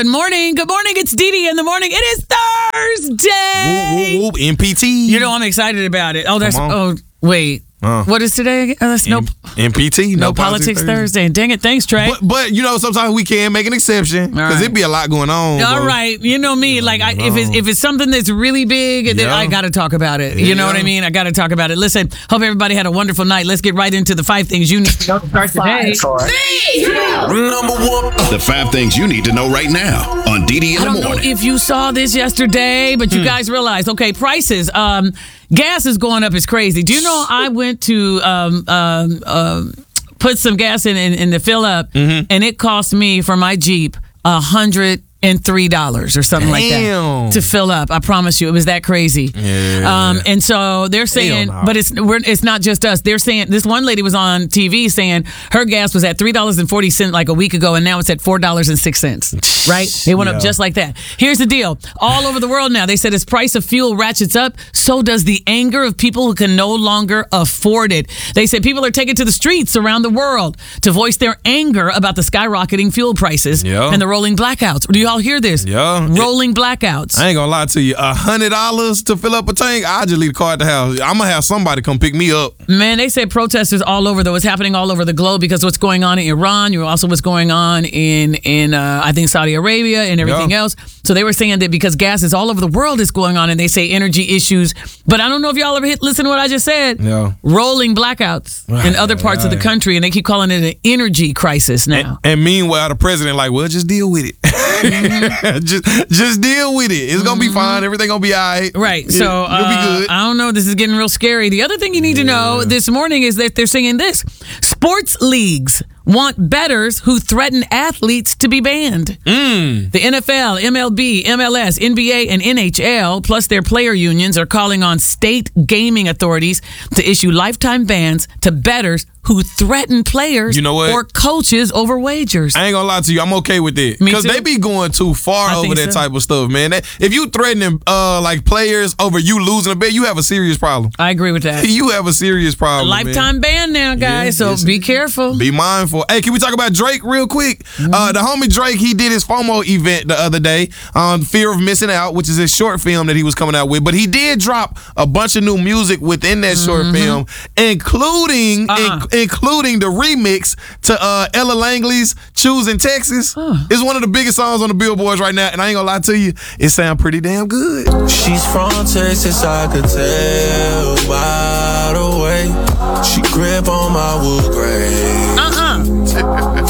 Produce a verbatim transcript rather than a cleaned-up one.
Good morning. Good morning. It's Dee Dee in the morning. It is Thursday. Whoop, whoop, whoop. M P T. You know I'm excited about it. Oh, that's oh wait. Uh, what is today? Uh, that's no M P T. No, no politics, politics Thursday. Thursday. Dang it. Thanks, Trey. But, but you know, sometimes we can make an exception because right. It'd be a lot going on. All bro. right. You know me. Like I, if it's if it's something that's really big, yeah. then I got to talk about it. You yeah. know what I mean? I got to talk about it. Listen, hope everybody had a wonderful night. Let's get right into the five things you need to know to start today. Number one. The five things you need to know right now on Dee Dee in the morning. I don't know if you saw this yesterday, but you hmm. guys realized, okay, prices. Um, gas is going up. It's crazy. Do you know I went to um, um, um, put some gas in, in, in the fill up, mm-hmm. and it cost me for my Jeep a hundred and three dollars or something Damn. like that to fill up. I promise you, it was that crazy. Yeah. Um, and so they're saying, no. but it's we're, it's not just us. They're saying this one lady was on T V saying her gas was at three dollars and forty cents like a week ago, and now it's at four dollars and six cents. Right? They went yeah. up just like that. Here's the deal: all over the world now, they said as price of fuel ratchets up, so does the anger of people who can no longer afford it. They said people are taking to the streets around the world to voice their anger about the skyrocketing fuel prices yeah. and the rolling blackouts. Do you all hear this? Yeah. Rolling blackouts. I ain't gonna lie to you. A hundred dollars to fill up a tank, I just leave the car at the house. I'm gonna have somebody come pick me up. Man, they said protesters all over, though. It's happening all over the globe because what's going on in Iran, you also what's going on in, in uh, I think, Saudi Arabia and everything yeah. else. So they were saying that because gas is all over the world is going on, and they say energy issues. But I don't know if y'all ever hit, listen to what I just said. Yeah. Rolling blackouts right, in other parts right. of the country, and they keep calling it an energy crisis now. And, and meanwhile, the president like, well, just deal with it. Mm-hmm. just just deal with it. It's gonna mm-hmm. be fine. Everything gonna be all right. Right. Yeah, so uh, you'll be good. I don't know. This is getting real scary. The other thing you need yeah. to know this morning is that they're saying this: sports leagues want bettors who threaten athletes to be banned. Mm. The N F L, M L B, M L S, N B A, and N H L, plus their player unions, are calling on state gaming authorities to issue lifetime bans to bettors who threaten players you know what? or coaches over wagers. I ain't gonna lie to you, I'm okay with it. Because they be going too far I over that so. type of stuff, man. That, if you threatening uh, like players over you losing a bet, you have a serious problem. I agree with that. You have a serious problem. A lifetime man. ban now, guys, yeah, so be careful. Be mindful. Hey, can we talk about Drake real quick? Mm-hmm. Uh, the homie Drake, he did his FOMO event the other day on Fear of Missing Out, which is his short film that he was coming out with. But he did drop a bunch of new music within that short mm-hmm. film, including uh-uh. in, including the remix to uh, Ella Langley's Choosing Texas. Huh. It's one of the biggest songs on the billboards right now, and I ain't gonna lie to you, it sounds pretty damn good. She's from Texas, I could tell by the way she grip on my wood grain. Uh-uh.